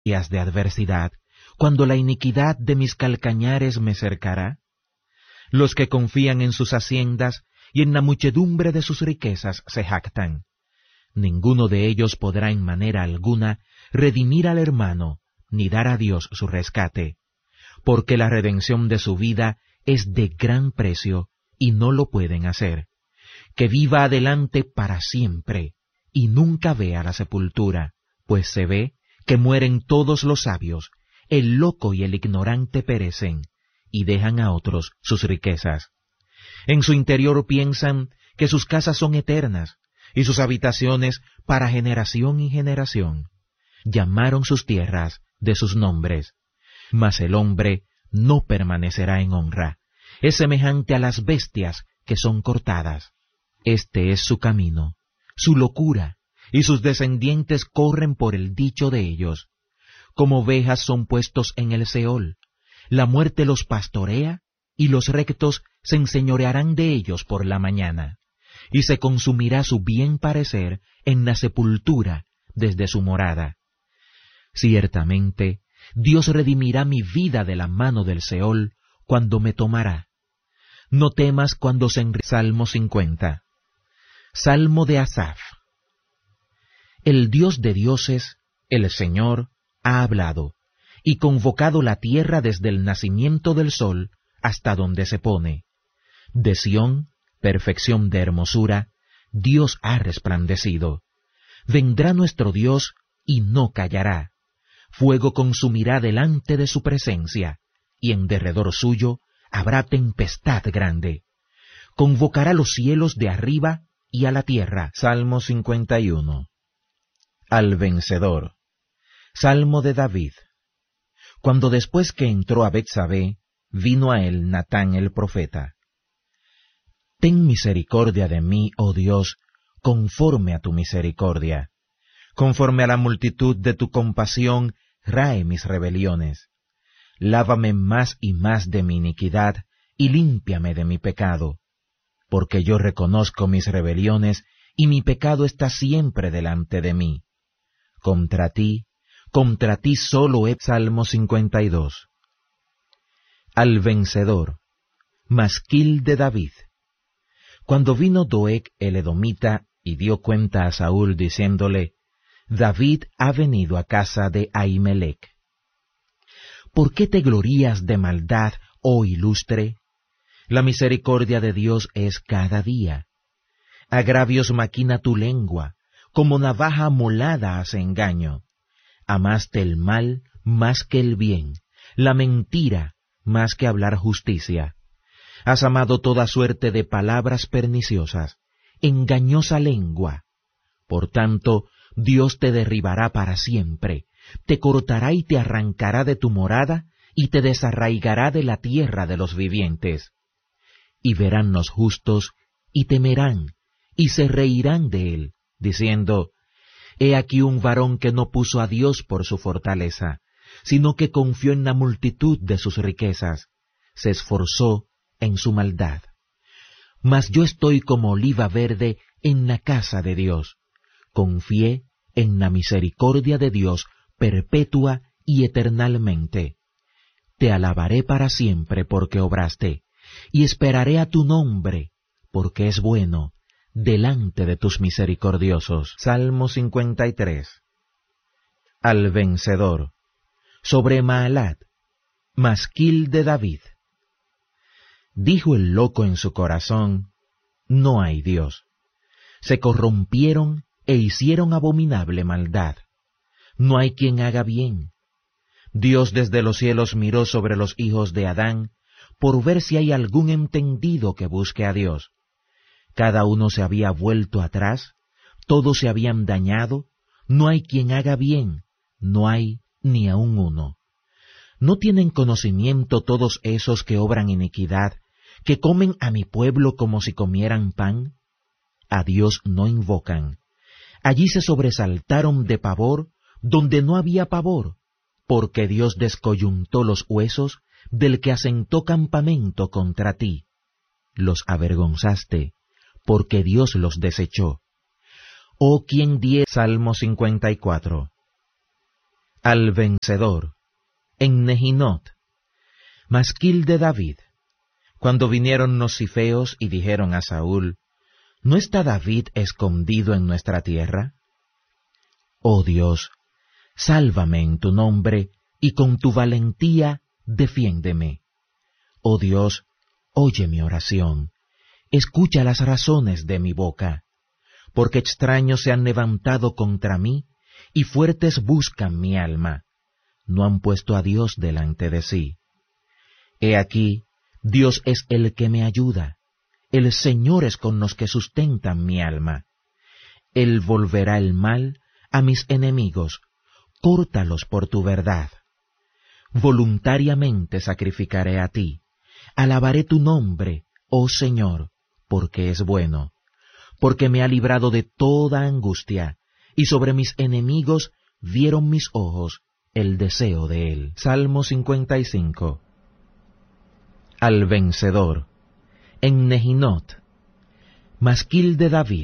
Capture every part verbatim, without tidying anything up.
días de adversidad, cuando la iniquidad de mis calcañares me cercará? Los que confían en sus haciendas y en la muchedumbre de sus riquezas se jactan. Ninguno de ellos podrá en manera alguna redimir al hermano, ni dar a Dios su rescate, porque la redención de su vida es de gran precio y no lo pueden hacer. Que viva adelante para siempre y nunca vea la sepultura, pues se ve que mueren todos los sabios, el loco y el ignorante perecen, y dejan a otros sus riquezas. En su interior piensan que sus casas son eternas, y sus habitaciones para generación y generación. Llamaron sus tierras de sus nombres, mas el hombre no permanecerá en honra, es semejante a las bestias que son cortadas. Este es su camino, su locura, y sus descendientes corren por el dicho de ellos. Como ovejas son puestos en el Seol, la muerte los pastorea, y los rectos se enseñorearán de ellos por la mañana, y se consumirá su bien parecer en la sepultura desde su morada. Ciertamente, Dios redimirá mi vida de la mano del Seol cuando me tomará. No temas cuando se enri... Salmo cincuenta. Salmo de Asaf. El Dios de dioses, el Señor, ha hablado, y convocado la tierra desde el nacimiento del sol hasta donde se pone. De Sión, perfección de hermosura, Dios ha resplandecido. Vendrá nuestro Dios y no callará. Fuego consumirá delante de su presencia, y en derredor suyo habrá tempestad grande. Convocará los cielos de arriba y a la tierra. Salmo cincuenta y uno. Al vencedor. Salmo de David. Cuando después que entró a Betsabé, vino a él Natán el profeta. Ten misericordia de mí, oh Dios, conforme a tu misericordia. Conforme a la multitud de tu compasión, rae mis rebeliones. Lávame más y más de mi iniquidad, y límpiame de mi pecado. Porque yo reconozco mis rebeliones, y mi pecado está siempre delante de mí. Contra ti, contra ti solo he... Salmo cincuenta y dos. Al vencedor. Masquil de David. Cuando vino Doeg el edomita y dio cuenta a Saúl diciéndole, David ha venido a casa de Ahimelech. ¿Por qué te glorías de maldad, oh ilustre? La misericordia de Dios es cada día. Agravios maquina tu lengua, como navaja amolada hace engaño. Amaste el mal más que el bien, la mentira más que hablar justicia. Has amado toda suerte de palabras perniciosas, engañosa lengua. Por tanto, Dios te derribará para siempre, te cortará y te arrancará de tu morada, y te desarraigará de la tierra de los vivientes. Y verán los justos, y temerán, y se reirán de él, diciendo, He aquí un varón que no puso a Dios por su fortaleza, sino que confió en la multitud de sus riquezas, se esforzó en su maldad. Mas yo estoy como oliva verde en la casa de Dios. Confié en la misericordia de Dios perpetua y eternalmente. Te alabaré para siempre porque obraste, y esperaré a tu nombre, porque es bueno, delante de tus misericordiosos. Salmo cincuenta y tres. Al vencedor. Sobre Maalat. Masquil de David. Dijo el loco en su corazón, no hay Dios. Se corrompieron e hicieron abominable maldad. No hay quien haga bien. Dios desde los cielos miró sobre los hijos de Adán, por ver si hay algún entendido que busque a Dios. Cada uno se había vuelto atrás, todos se habían dañado, no hay quien haga bien, no hay ni aun uno. ¿No tienen conocimiento todos esos que obran iniquidad, que comen a mi pueblo como si comieran pan? A Dios no invocan. Allí se sobresaltaron de pavor, donde no había pavor, porque Dios descoyuntó los huesos del que asentó campamento contra ti. Los avergonzaste, porque Dios los desechó. Oh, quien diera. Salmo cincuenta y cuatro. Al vencedor, en Nehinot, masquil de David, cuando vinieron los cifeos y dijeron a Saúl, ¿no está David escondido en nuestra tierra? Oh Dios, sálvame en tu nombre, y con tu valentía defiéndeme. Oh Dios, oye mi oración, escucha las razones de mi boca, porque extraños se han levantado contra mí, y fuertes buscan mi alma. No han puesto a Dios delante de sí. He aquí, Dios es el que me ayuda, el Señor es con los que sustentan mi alma. Él volverá el mal a mis enemigos, córtalos por tu verdad. Voluntariamente sacrificaré a ti, alabaré tu nombre, oh Señor, porque es bueno, porque me ha librado de toda angustia, y sobre mis enemigos vieron mis ojos el deseo de él. Salmo cincuenta y cinco. Al vencedor, en Nehinot, masquil de David.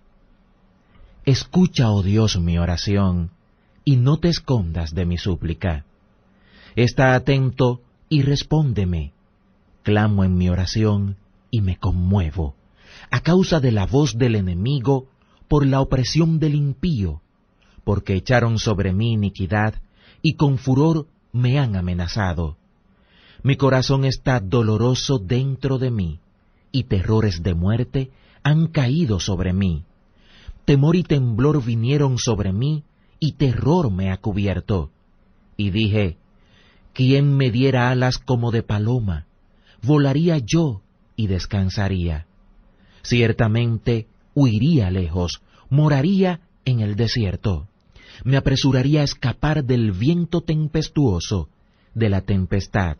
Escucha, oh Dios, mi oración, y no te escondas de mi súplica. Está atento y respóndeme. Clamo en mi oración y me conmuevo, a causa de la voz del enemigo, por la opresión del impío, porque echaron sobre mí iniquidad, y con furor me han amenazado. Mi corazón está doloroso dentro de mí, y terrores de muerte han caído sobre mí. Temor y temblor vinieron sobre mí, y terror me ha cubierto. Y dije, ¿quién me diera alas como de paloma? Volaría yo y descansaría. Ciertamente huiría lejos, moraría en el desierto. Me apresuraría a escapar del viento tempestuoso, de la tempestad.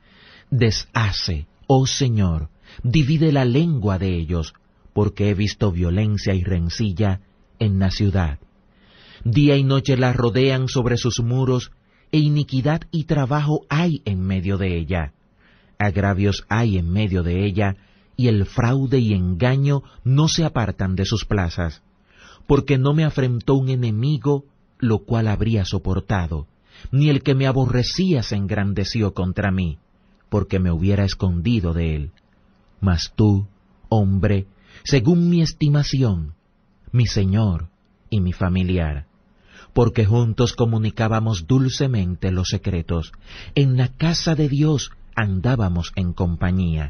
Deshace, oh Señor, divide la lengua de ellos, porque he visto violencia y rencilla en la ciudad. Día y noche la rodean sobre sus muros, e iniquidad y trabajo hay en medio de ella. Agravios hay en medio de ella, y el fraude y engaño no se apartan de sus plazas. Porque no me afrentó un enemigo, lo cual habría soportado, ni el que me aborrecía se engrandeció contra mí, porque me hubiera escondido de él. Mas tú, hombre, según mi estimación, mi Señor y mi familiar, porque juntos comunicábamos dulcemente los secretos, en la casa de Dios andábamos en compañía.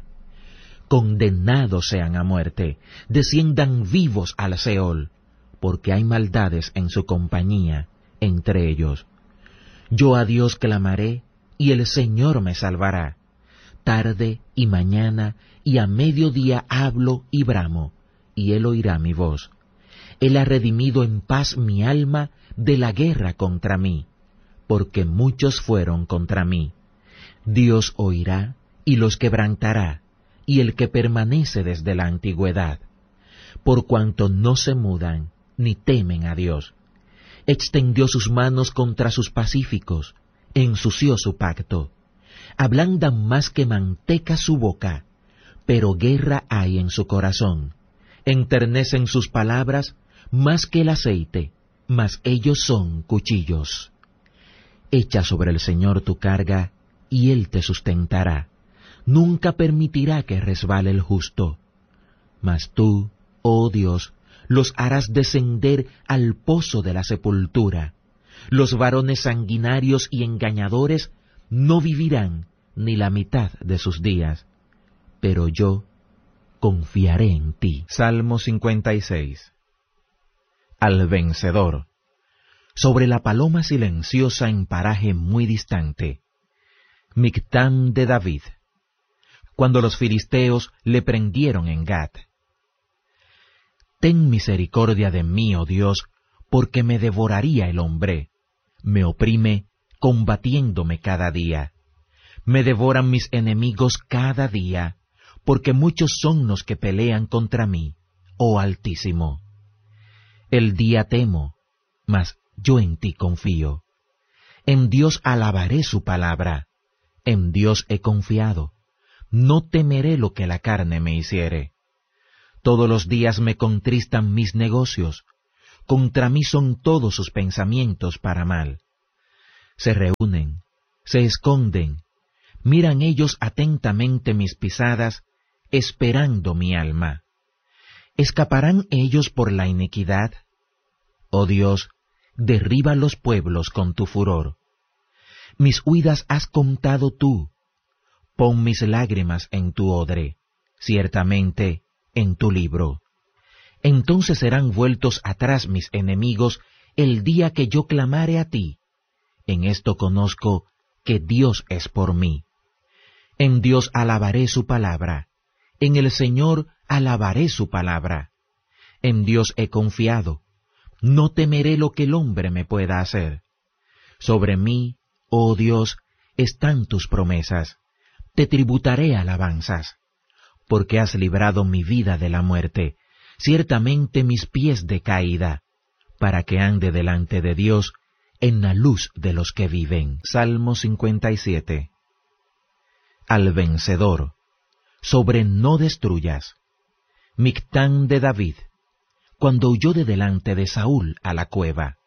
Condenados sean a muerte, desciendan vivos al Seol, porque hay maldades en su compañía entre ellos. Yo a Dios clamaré, y el Señor me salvará. Tarde y mañana y a mediodía hablo y bramo, y Él oirá mi voz. Él ha redimido en paz mi alma de la guerra contra mí, porque muchos fueron contra mí. Dios oirá y los quebrantará, y el que permanece desde la antigüedad, por cuanto no se mudan ni temen a Dios. Extendió sus manos contra sus pacíficos, ensució su pacto. Ablandan más que manteca su boca, pero guerra hay en su corazón. Enternecen sus palabras más que el aceite, mas ellos son cuchillos. Echa sobre el Señor tu carga, y Él te sustentará. Nunca permitirá que resbale el justo. Mas tú, oh Dios, los harás descender al pozo de la sepultura. Los varones sanguinarios y engañadores no vivirán ni la mitad de sus días. Pero yo confiaré en ti. Salmo cincuenta y seis. Al vencedor. Sobre la paloma silenciosa en paraje muy distante. Mictán de David. Cuando los filisteos le prendieron en Gat. Ten misericordia de mí, oh Dios, porque me devoraría el hombre. Me oprime, combatiéndome cada día. Me devoran mis enemigos cada día, porque muchos son los que pelean contra mí, oh Altísimo. El día temo, mas yo en ti confío. En Dios alabaré su palabra, en Dios he confiado. No temeré lo que la carne me hiciere. Todos los días me contristan mis negocios, contra mí son todos sus pensamientos para mal. Se reúnen, se esconden, miran ellos atentamente mis pisadas, esperando mi alma. ¿Escaparán ellos por la iniquidad? Oh Dios, derriba los pueblos con tu furor. Mis huidas has contado tú. Pon mis lágrimas en tu odre, ciertamente en tu libro. Entonces serán vueltos atrás mis enemigos el día que yo clamare a ti. En esto conozco que Dios es por mí. En Dios alabaré su palabra. En el Señor alabaré su palabra. En Dios he confiado. No temeré lo que el hombre me pueda hacer. Sobre mí, oh Dios, están tus promesas. Te tributaré alabanzas. Porque has librado mi vida de la muerte, ciertamente mis pies de caída, para que ande delante de Dios en la luz de los que viven. Salmo cincuenta y siete. Al vencedor, sobre no destruyas. Mictán de David, cuando huyó de delante de Saúl a la cueva.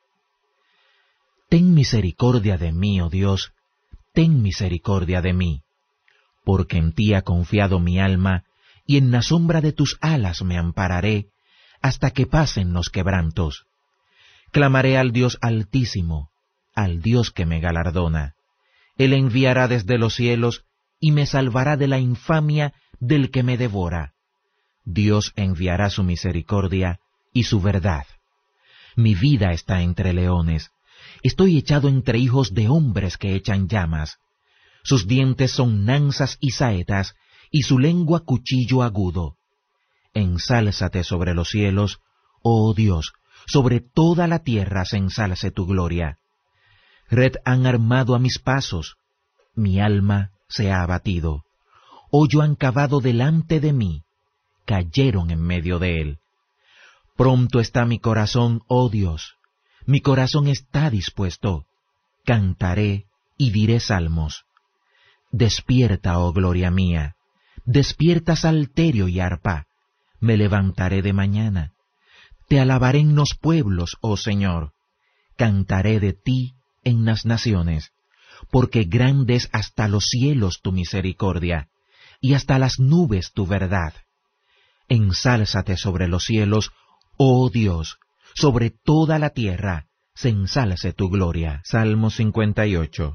Ten misericordia de mí, oh Dios, ten misericordia de mí, porque en ti ha confiado mi alma, y en la sombra de tus alas me ampararé, hasta que pasen los quebrantos. Clamaré al Dios Altísimo, al Dios que me galardona. Él enviará desde los cielos, y me salvará de la infamia del que me devora. Dios enviará su misericordia y su verdad. Mi vida está entre leones. Estoy echado entre hijos de hombres que echan llamas. Sus dientes son lanzas y saetas, y su lengua cuchillo agudo. Ensálzate sobre los cielos, oh Dios, sobre toda la tierra se ensalce tu gloria. Red han armado a mis pasos, mi alma se ha abatido. Hoyo han cavado delante de mí, cayeron en medio de él. Pronto está mi corazón, oh Dios, mi corazón está dispuesto. Cantaré y diré salmos. Despierta, oh gloria mía, despierta salterio y arpa. Me levantaré de mañana. Te alabaré en los pueblos, oh Señor. Cantaré de ti en las naciones, porque grande es hasta los cielos tu misericordia, y hasta las nubes tu verdad. Ensálzate sobre los cielos, oh Dios, sobre toda la tierra se ensalce tu gloria. Salmo cincuenta y ocho.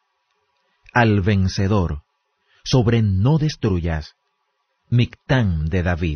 Al vencedor, sobre no destruyas. Mictán de David.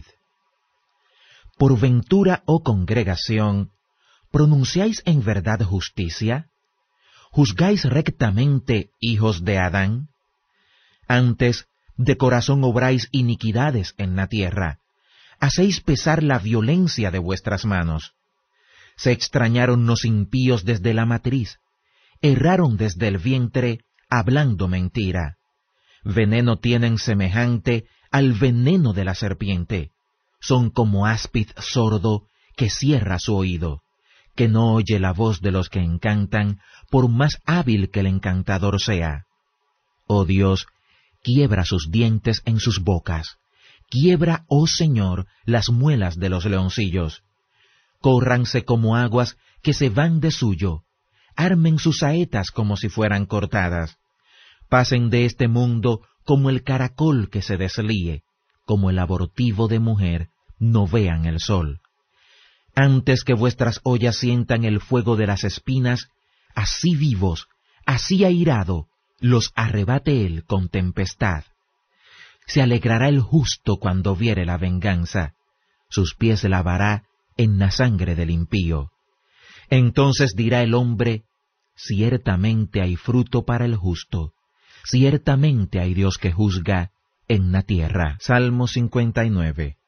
Por ventura, oh congregación, ¿pronunciáis en verdad justicia? ¿Juzgáis rectamente, hijos de Adán? Antes, de corazón obráis iniquidades en la tierra, hacéis pesar la violencia de vuestras manos. Se extrañaron los impíos desde la matriz, erraron desde el vientre, hablando mentira. Veneno tienen semejante al veneno de la serpiente, son como áspid sordo que cierra su oído, que no oye la voz de los que encantan, por más hábil que el encantador sea. Oh Dios, quiebra sus dientes en sus bocas, quiebra, oh Señor, las muelas de los leoncillos. Córranse como aguas que se van de suyo, armen sus saetas como si fueran cortadas. Pasen de este mundo como el caracol que se deslíe, como el abortivo de mujer, no vean el sol. Antes que vuestras ollas sientan el fuego de las espinas, así vivos, así airado, los arrebate él con tempestad. Se alegrará el justo cuando viere la venganza, sus pies lavará en la sangre del impío. Entonces dirá el hombre, ciertamente hay fruto para el justo, ciertamente hay Dios que juzga en la tierra. Salmo cincuenta y nueve.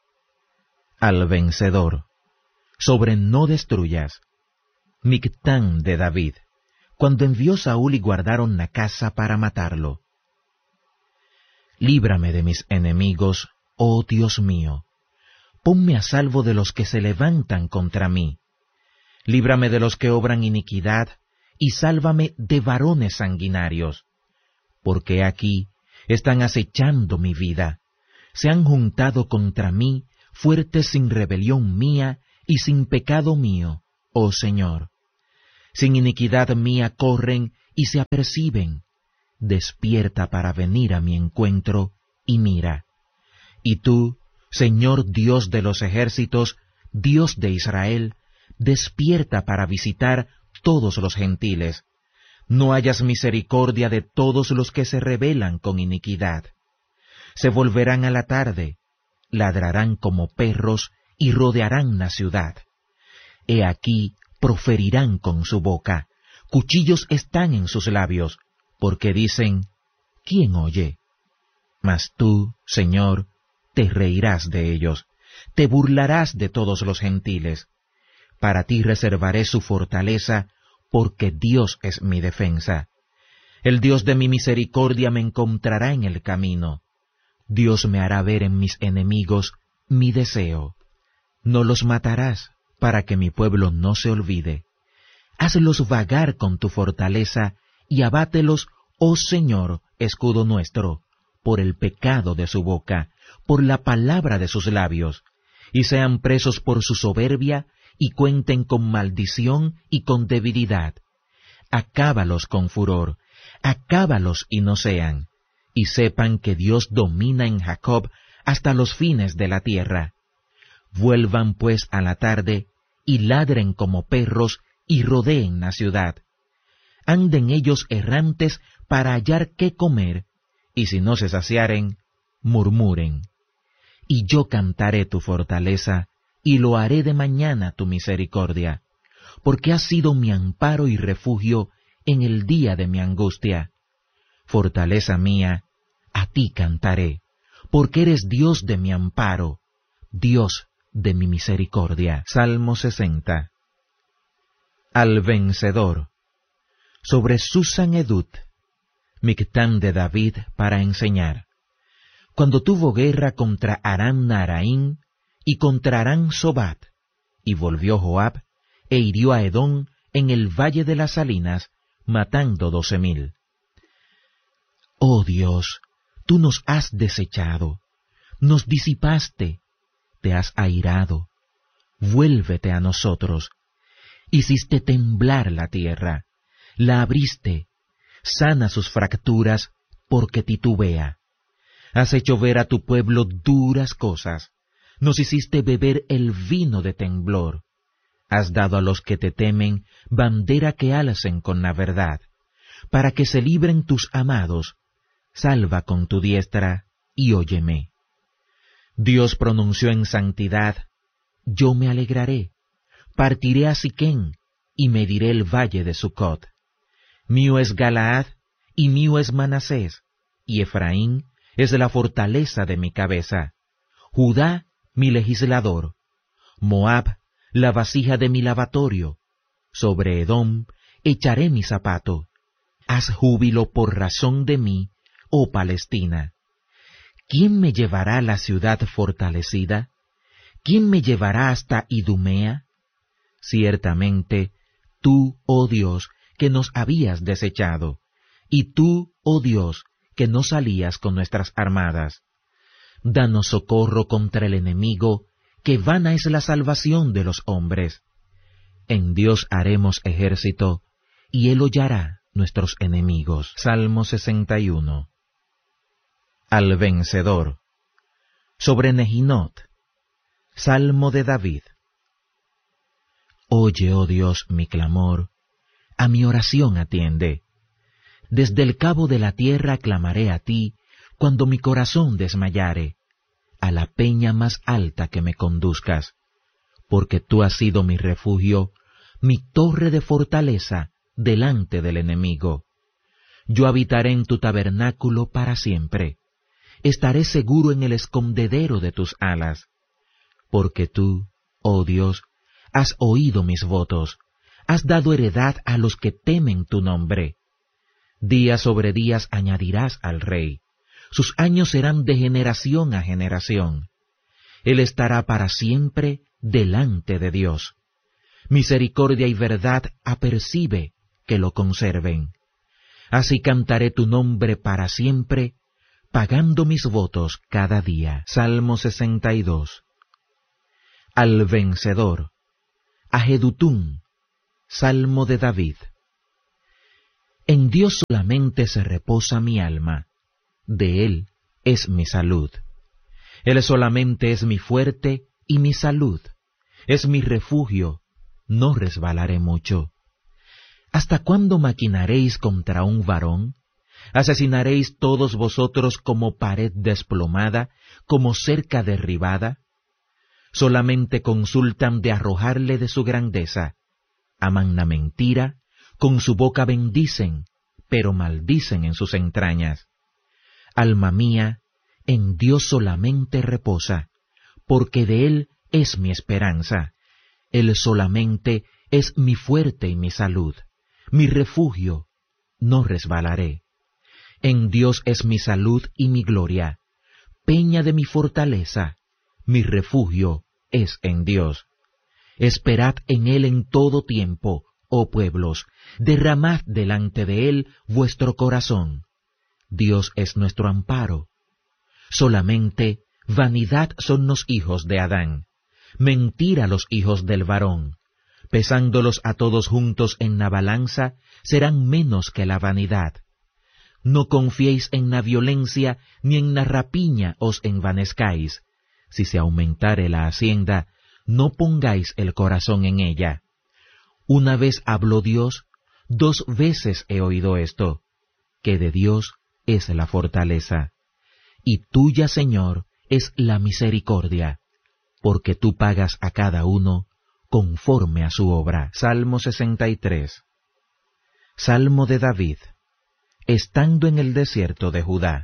Al vencedor, sobre no destruyas. Mictán de David, cuando envió Saúl y guardaron la casa para matarlo. Líbrame de mis enemigos, oh Dios mío. Ponme a salvo de los que se levantan contra mí. Líbrame de los que obran iniquidad, y sálvame de varones sanguinarios. Porque aquí están acechando mi vida. Se han juntado contra mí fuertes sin rebelión mía y sin pecado mío, oh Señor. Sin iniquidad mía corren y se aperciben. Despierta para venir a mi encuentro, y mira. Y tú, Señor Dios de los ejércitos, Dios de Israel, despierta para visitar todos los gentiles. No hayas misericordia de todos los que se rebelan con iniquidad. Se volverán a la tarde, ladrarán como perros y rodearán la ciudad. He aquí proferirán con su boca, cuchillos están en sus labios, porque dicen, ¿quién oye? Mas tú, Señor, te reirás de ellos, te burlarás de todos los gentiles. Para ti reservaré su fortaleza, porque Dios es mi defensa. El Dios de mi misericordia me encontrará en el camino. Dios me hará ver en mis enemigos mi deseo. No los matarás, para que mi pueblo no se olvide. Hazlos vagar con tu fortaleza, y abátelos, oh Señor, escudo nuestro, por el pecado de su boca, por la palabra de sus labios, y sean presos por su soberbia, y cuenten con maldición y con debilidad. Acábalos con furor, acábalos y no sean, y sepan que Dios domina en Jacob hasta los fines de la tierra. Vuelvan pues a la tarde, y ladren como perros, y rodeen la ciudad. Anden ellos errantes para hallar qué comer, y si no se saciaren, murmuren. Y yo cantaré tu fortaleza, y lo haré de mañana tu misericordia, porque has sido mi amparo y refugio en el día de mi angustia. Fortaleza mía, a ti cantaré, porque eres Dios de mi amparo, Dios de mi misericordia. Salmo sesenta. Al vencedor. Sobre Susan Edut, Mictán de David para enseñar. Cuando tuvo guerra contra Aram Naharaim y contra Aram Sobat, y volvió Joab, e hirió a Edom en el valle de las salinas, matando doce mil. Oh Dios, tú nos has desechado, nos disipaste, te has airado, vuélvete a nosotros. Hiciste temblar la tierra, la abriste, sana sus fracturas, porque titubea. Has hecho ver a tu pueblo duras cosas, nos hiciste beber el vino de temblor. Has dado a los que te temen bandera que alcen con la verdad, para que se libren tus amados. Salva con tu diestra y óyeme. Dios pronunció en santidad, yo me alegraré, partiré a Siquén y mediré el valle de Sucot. Mío es Galaad y mío es Manasés, y Efraín es la fortaleza de mi cabeza. Judá, mi legislador. Moab, la vasija de mi lavatorio. Sobre Edom echaré mi zapato. Haz júbilo por razón de mí, oh Palestina. ¿Quién me llevará a la ciudad fortalecida? ¿Quién me llevará hasta Idumea? Ciertamente, tú, oh Dios, que nos habías desechado, y tú, oh Dios, que no salías con nuestras armadas. Danos socorro contra el enemigo, que vana es la salvación de los hombres. En Dios haremos ejército, y Él hollará nuestros enemigos. Salmo sesenta y uno. Al vencedor. Sobre Nehinot. Salmo de David. Oye, oh Dios, mi clamor, a mi oración atiende. Desde el cabo de la tierra clamaré a ti, cuando mi corazón desmayare, a la peña más alta que me conduzcas, porque tú has sido mi refugio, mi torre de fortaleza delante del enemigo. Yo habitaré en tu tabernáculo para siempre, estaré seguro en el escondedero de tus alas, porque tú, oh Dios, has oído mis votos, has dado heredad a los que temen tu nombre. Días sobre días añadirás al rey, sus años serán de generación a generación. Él estará para siempre delante de Dios. Misericordia y verdad apercibe que lo conserven. Así cantaré tu nombre para siempre, pagando mis votos cada día. Salmo sesenta y dos. Al vencedor. A Jedutún, Salmo de David. En Dios solamente se reposa mi alma, de Él es mi salud. Él solamente es mi fuerte y mi salud, es mi refugio, no resbalaré mucho. ¿Hasta cuándo maquinaréis contra un varón? ¿Asesinaréis todos vosotros como pared desplomada, como cerca derribada? Solamente consultan de arrojarle de su grandeza. Aman la mentira, con su boca bendicen, pero maldicen en sus entrañas. Alma mía, en Dios solamente reposa, porque de Él es mi esperanza. Él solamente es mi fuerte y mi salud, mi refugio, no resbalaré. En Dios es mi salud y mi gloria, peña de mi fortaleza, mi refugio es en Dios. Esperad en Él en todo tiempo, oh pueblos, derramad delante de Él vuestro corazón. Dios es nuestro amparo. Solamente vanidad son los hijos de Adán, mentira los hijos del varón. Pesándolos a todos juntos en la balanza, serán menos que la vanidad. No confiéis en la violencia, ni en la rapiña os envanezcáis. Si se aumentare la hacienda, no pongáis el corazón en ella. Una vez habló Dios, dos veces he oído esto, que de Dios es la fortaleza, y tuya, Señor, es la misericordia, porque tú pagas a cada uno conforme a su obra. Salmo sesenta y tres. Salmo de David, estando en el desierto de Judá.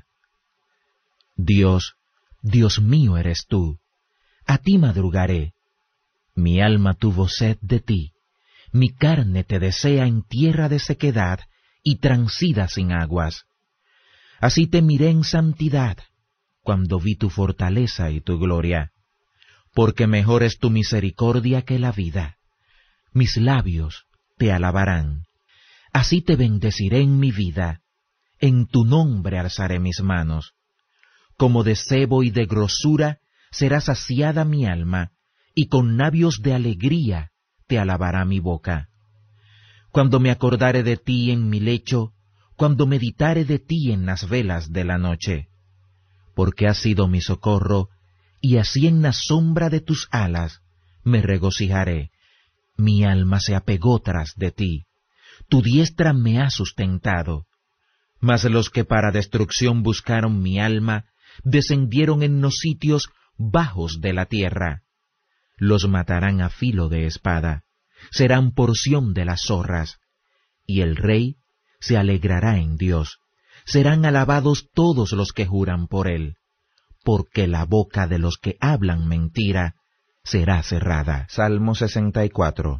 Dios, Dios mío eres tú, a ti madrugaré. Mi alma tuvo sed de ti, mi carne te desea en tierra de sequedad y transida sin aguas. Así te miré en santidad, cuando vi tu fortaleza y tu gloria. Porque mejor es tu misericordia que la vida. Mis labios te alabarán. Así te bendeciré en mi vida, en tu nombre alzaré mis manos. Como de sebo y de grosura será saciada mi alma, y con labios de alegría te alabará mi boca. Cuando me acordare de ti en mi lecho, cuando meditare de ti en las velas de la noche, porque has sido mi socorro, y así en la sombra de tus alas me regocijaré. Mi alma se apegó tras de ti, tu diestra me ha sustentado. Mas los que para destrucción buscaron mi alma, descendieron en los sitios bajos de la tierra. Los matarán a filo de espada, serán porción de las zorras, y el rey se alegrará en Dios. Serán alabados todos los que juran por él, porque la boca de los que hablan mentira será cerrada. Salmo sesenta y cuatro.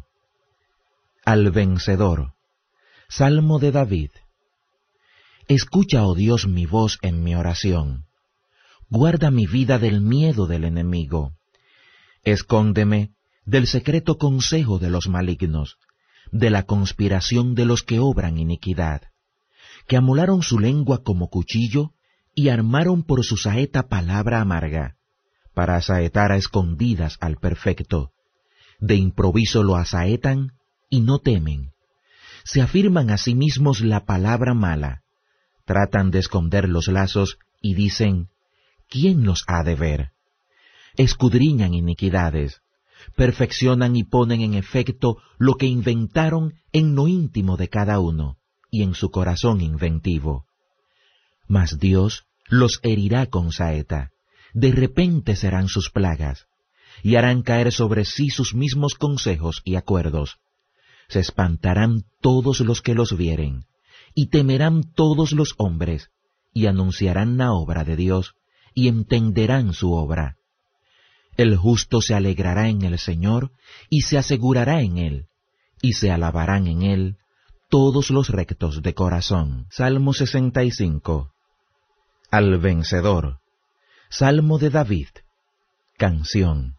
Al vencedor. Salmo de David. Escucha, oh Dios, mi voz en mi oración. Guarda mi vida del miedo del enemigo. Escóndeme del secreto consejo de los malignos, de la conspiración de los que obran iniquidad, que amolaron su lengua como cuchillo y armaron por su saeta palabra amarga, para asaetar a escondidas al perfecto. De improviso lo asaetan y no temen. Se afirman a sí mismos la palabra mala, tratan de esconder los lazos y dicen, ¿quién los ha de ver? Escudriñan iniquidades, perfeccionan y ponen en efecto lo que inventaron en lo íntimo de cada uno y en su corazón inventivo. Mas Dios los herirá con saeta, de repente serán sus plagas, y harán caer sobre sí sus mismos consejos y acuerdos. Se espantarán todos los que los vieren, y temerán todos los hombres, y anunciarán la obra de Dios, y entenderán su obra. El justo se alegrará en el Señor, y se asegurará en Él, y se alabarán en Él todos los rectos de corazón. Salmo sesenta y cinco. Al vencedor. Salmo de David. Canción.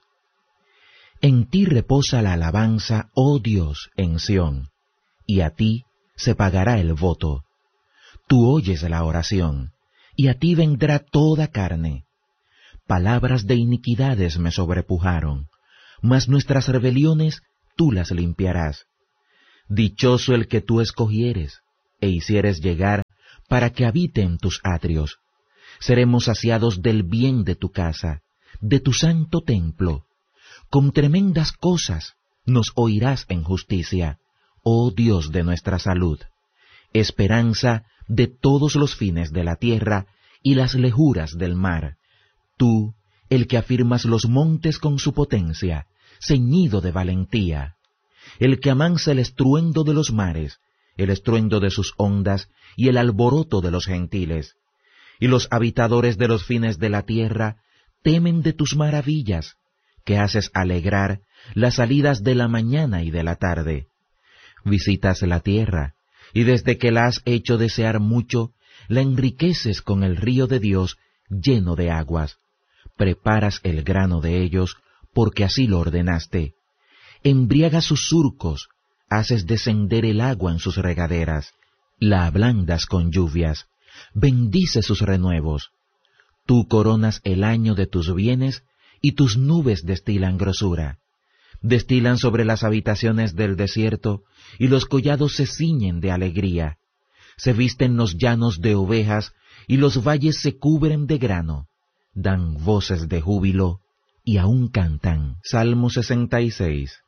En ti reposa la alabanza, oh Dios, en Sión, y a ti se pagará el voto. Tú oyes la oración, y a ti vendrá toda carne. Palabras de iniquidades me sobrepujaron, mas nuestras rebeliones tú las limpiarás. Dichoso el que tú escogieres, e hicieres llegar para que habite en tus atrios. Seremos saciados del bien de tu casa, de tu santo templo. Con tremendas cosas nos oirás en justicia, oh Dios de nuestra salud, esperanza de todos los fines de la tierra y las lejuras del mar. Tú, el que afirmas los montes con su potencia, ceñido de valentía, el que amansa el estruendo de los mares, el estruendo de sus ondas y el alboroto de los gentiles. Y los habitadores de los fines de la tierra temen de tus maravillas, que haces alegrar las salidas de la mañana y de la tarde. Visitas la tierra, y desde que la has hecho desear mucho, la enriqueces con el río de Dios lleno de aguas. Preparas el grano de ellos, porque así lo ordenaste. Embriagas sus surcos, haces descender el agua en sus regaderas, la ablandas con lluvias, bendice sus renuevos. Tú coronas el año de tus bienes, y tus nubes destilan grosura. Destilan sobre las habitaciones del desierto, y los collados se ciñen de alegría. Se visten los llanos de ovejas, y los valles se cubren de grano. Dan voces de júbilo, y aún cantan. Salmo sesenta y seis.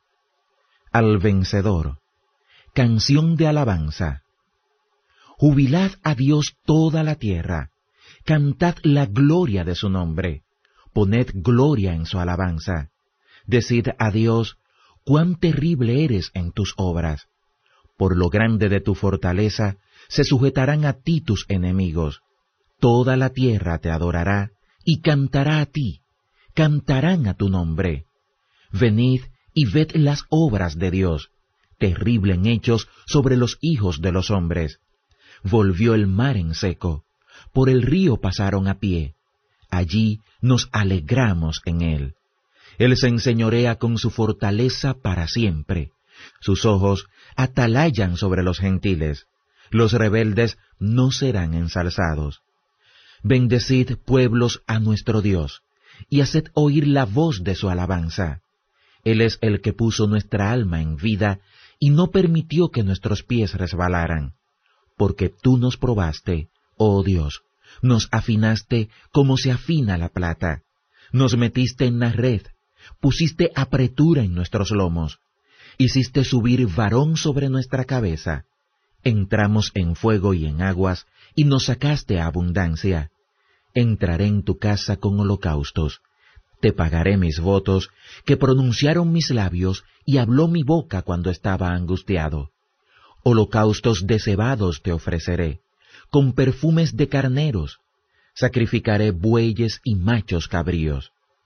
Al vencedor. Canción de alabanza. Jubilad a Dios toda la tierra, cantad la gloria de su nombre, poned gloria en su alabanza. Decid a Dios, cuán terrible eres en tus obras. Por lo grande de tu fortaleza, se sujetarán a ti tus enemigos. Toda la tierra te adorará, y cantará a ti, cantarán a tu nombre. Venid y ved las obras de Dios, terrible en hechos sobre los hijos de los hombres. Volvió el mar en seco, por el río pasaron a pie, allí nos alegramos en él. Él se enseñorea con su fortaleza para siempre, sus ojos atalayan sobre los gentiles, los rebeldes no serán ensalzados. Bendecid, pueblos, a nuestro Dios, y haced oír la voz de su alabanza. Él es el que puso nuestra alma en vida, y no permitió que nuestros pies resbalaran. Porque tú nos probaste, oh Dios, nos afinaste como se afina la plata, nos metiste en la red, pusiste apretura en nuestros lomos, hiciste subir varón sobre nuestra cabeza. Entramos en fuego y en aguas, y nos sacaste a abundancia. Entraré en tu casa con holocaustos, te pagaré mis votos, que pronunciaron mis labios, y habló mi boca cuando estaba angustiado. Holocaustos de cebados te ofreceré, con perfumes de carneros, sacrificaré bueyes y machos cabríos.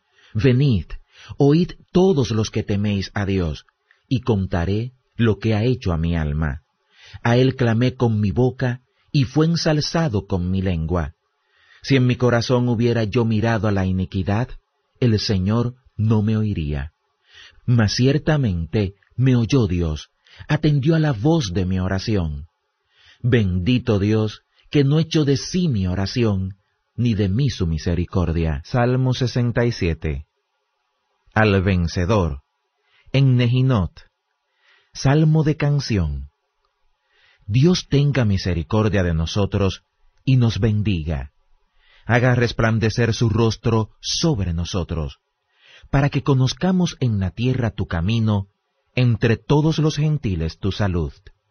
Venid, oíd todos los que teméis a Dios, y contaré lo que ha hecho a mi alma. A él clamé con mi boca, y fue ensalzado con mi lengua. Si en mi corazón hubiera yo mirado a la iniquidad, el Señor no me oiría. Mas ciertamente me oyó Dios, atendió a la voz de mi oración. Bendito Dios, que no echó de sí mi oración, ni de mí su misericordia. Salmo sesenta y siete. Al vencedor. En Nehinot. Salmo de canción. Dios tenga misericordia de nosotros, y nos bendiga. Haga resplandecer su rostro sobre nosotros, para que conozcamos en la tierra tu camino, entre todos los gentiles tu salud.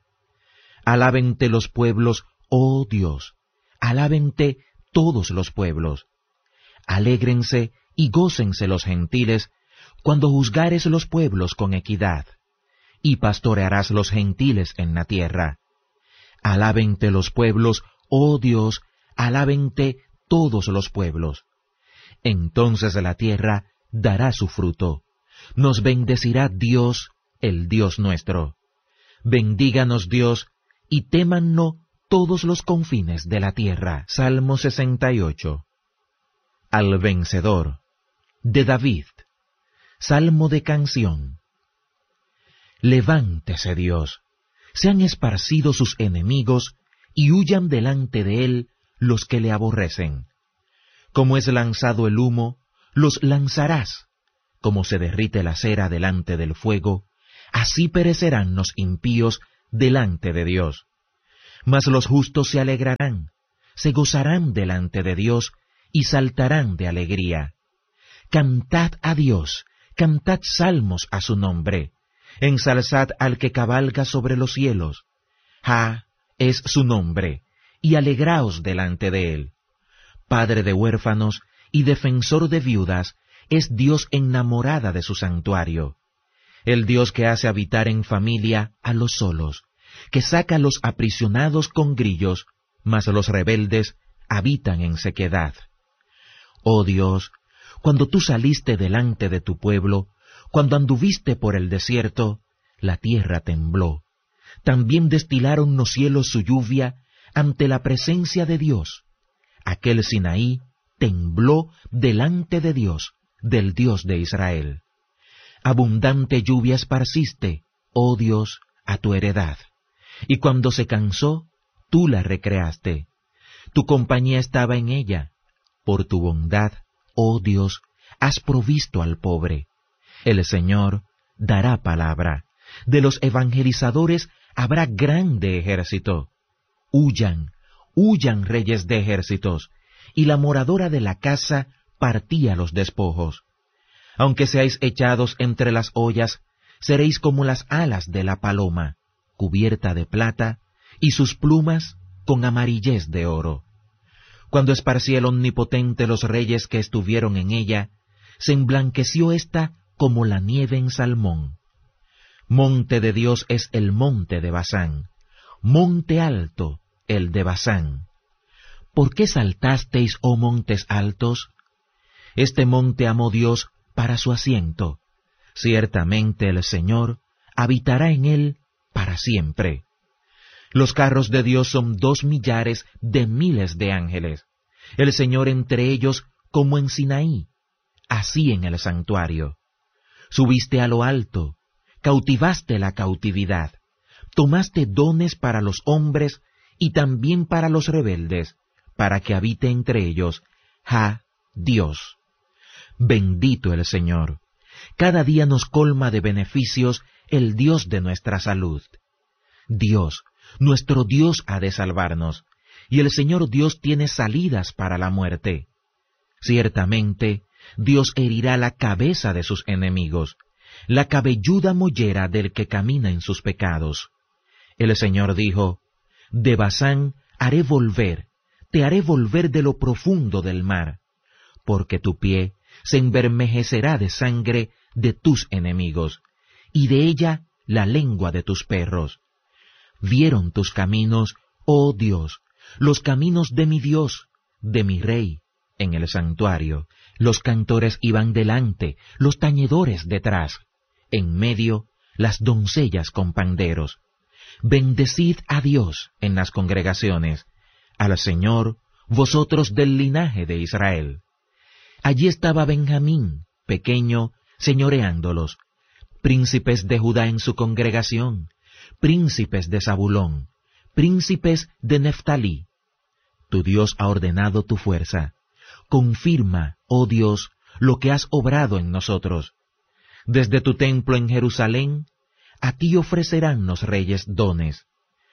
Alábente los pueblos, oh Dios, alábente todos los pueblos. Alégrense y gócense los gentiles, cuando juzgares los pueblos con equidad, y pastorearás los gentiles en la tierra. Alábente los pueblos, oh Dios, alábente todos los pueblos. Entonces la tierra dará su fruto. Nos bendecirá Dios, el Dios nuestro. Bendíganos Dios, y témannos todos los confines de la tierra. Salmo sesenta y ocho. Al vencedor. De David. Salmo de canción. Levántese Dios, sean esparcidos sus enemigos, y huyan delante de él los que le aborrecen. Como es lanzado el humo, los lanzarás. Como se derrite la cera delante del fuego, así perecerán los impíos delante de Dios. Mas los justos se alegrarán, se gozarán delante de Dios y saltarán de alegría. Cantad a Dios, cantad salmos a su nombre, ensalzad al que cabalga sobre los cielos. Jah es su nombre, y alegraos delante de él. Padre de huérfanos y defensor de viudas, es Dios enamorada de su santuario. El Dios que hace habitar en familia a los solos, que saca a los aprisionados con grillos, mas los rebeldes habitan en sequedad. Oh Dios, cuando tú saliste delante de tu pueblo, cuando anduviste por el desierto, la tierra tembló. También destilaron los cielos su lluvia ante la presencia de Dios. Aquel Sinaí tembló delante de Dios, del Dios de Israel. Abundante lluvia esparciste, oh Dios, a tu heredad, y cuando se cansó, tú la recreaste. Tu compañía estaba en ella. Por tu bondad, oh Dios, has provisto al pobre. El Señor dará palabra. De los evangelizadores habrá grande ejército. Huyan, huyan reyes de ejércitos, y la moradora de la casa partía los despojos. Aunque seáis echados entre las ollas, seréis como las alas de la paloma, cubierta de plata, y sus plumas con amarillez de oro. Cuando esparcía el Omnipotente los reyes que estuvieron en ella, se emblanqueció ésta como la nieve en Salmón. Monte de Dios es el monte de Basán, monte alto, el de Basán. ¿Por qué saltasteis, oh montes altos? Este monte amó Dios para su asiento. Ciertamente el Señor habitará en él para siempre. Los carros de Dios son dos millares de miles de ángeles. El Señor entre ellos como en Sinaí, así en el santuario. Subiste a lo alto, cautivaste la cautividad, tomaste dones para los hombres y también para los rebeldes, para que habite entre ellos, Jah, Dios. Bendito el Señor. Cada día nos colma de beneficios el Dios de nuestra salud. Dios, nuestro Dios ha de salvarnos, y el Señor Dios tiene salidas para la muerte. Ciertamente, Dios herirá la cabeza de sus enemigos, la cabelluda mollera del que camina en sus pecados. El Señor dijo, de Basán haré volver, te haré volver de lo profundo del mar, porque tu pie se envermejecerá de sangre de tus enemigos, y de ella la lengua de tus perros. Vieron tus caminos, oh Dios, los caminos de mi Dios, de mi Rey, en el santuario. Los cantores iban delante, los tañedores detrás, en medio las doncellas con panderos. Bendecid a Dios en las congregaciones, al Señor, vosotros del linaje de Israel. Allí estaba Benjamín, pequeño, señoreándolos, príncipes de Judá en su congregación, príncipes de Zabulón, príncipes de Neftalí. Tu Dios ha ordenado tu fuerza. Confirma, oh Dios, lo que has obrado en nosotros. Desde tu templo en Jerusalén, a ti ofrecerán los reyes dones.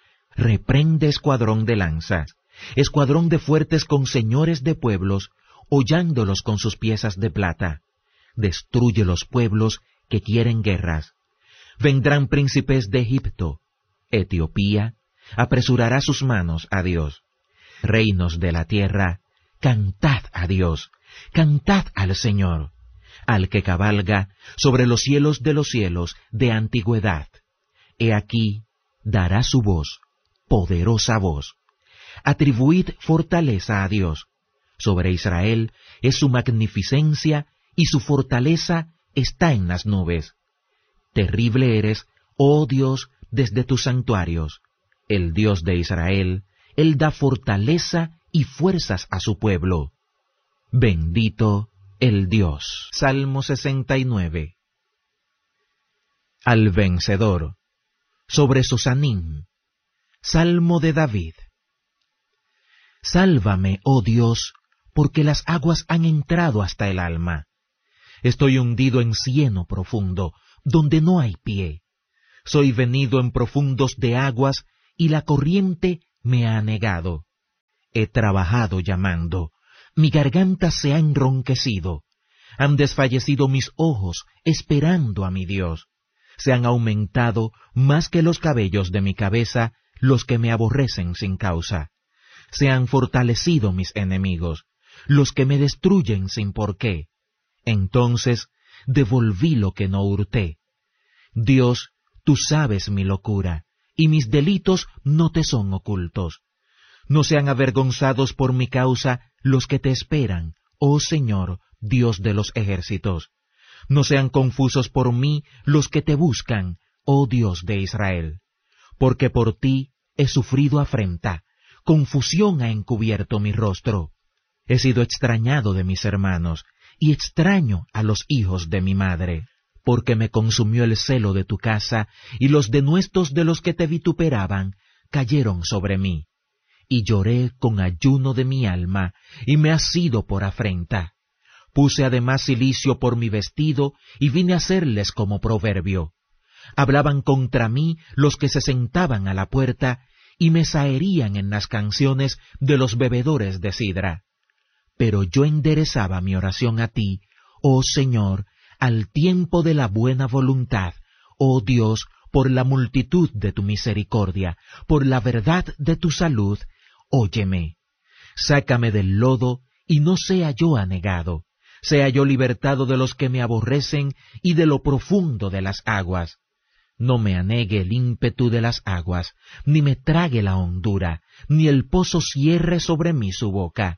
Reprende escuadrón de lanzas, escuadrón de fuertes con señores de pueblos, hollándolos con sus piezas de plata. Destruye los pueblos que quieren guerras. Vendrán príncipes de Egipto. Etiopía apresurará sus manos a Dios. Reinos de la tierra, cantad a Dios, cantad al Señor, al que cabalga sobre los cielos de los cielos de antigüedad. He aquí, dará su voz, poderosa voz. Atribuid fortaleza a Dios. Sobre Israel es su magnificencia y su fortaleza está en las nubes. Terrible eres, oh Dios, desde tus santuarios. El Dios de Israel, Él da fortaleza y fuerzas a su pueblo. Bendito el Dios. Salmo sesenta y nueve. Al vencedor. Sobre Sosanim. Salmo de David. Sálvame, oh Dios, porque las aguas han entrado hasta el alma. Estoy hundido en cieno profundo, donde no hay pie. Soy venido en profundos de aguas, y la corriente me ha negado. He trabajado llamando, mi garganta se ha enronquecido. Han desfallecido mis ojos esperando a mi Dios. Se han aumentado más que los cabellos de mi cabeza los que me aborrecen sin causa. Se han fortalecido mis enemigos, los que me destruyen sin por qué. Entonces devolví lo que no hurté. Dios, tú sabes mi locura, y mis delitos no te son ocultos. No sean avergonzados por mi causa los que te esperan, oh Señor, Dios de los ejércitos. No sean confusos por mí los que te buscan, oh Dios de Israel. Porque por ti he sufrido afrenta, confusión ha encubierto mi rostro. He sido extrañado de mis hermanos, y extraño a los hijos de mi madre. Porque me consumió el celo de tu casa, y los denuestos de los que te vituperaban cayeron sobre mí. Y lloré con ayuno de mi alma, y me ha sido por afrenta. Puse además cilicio por mi vestido, y vine a hacerles como proverbio. Hablaban contra mí los que se sentaban a la puerta, y me zaherían en las canciones de los bebedores de sidra. Pero yo enderezaba mi oración a ti, oh Señor, al tiempo de la buena voluntad, oh Dios, por la multitud de tu misericordia, por la verdad de tu salud, óyeme. Sácame del lodo, y no sea yo anegado, sea yo libertado de los que me aborrecen y de lo profundo de las aguas. No me anegue el ímpetu de las aguas, ni me trague la hondura, ni el pozo cierre sobre mí su boca.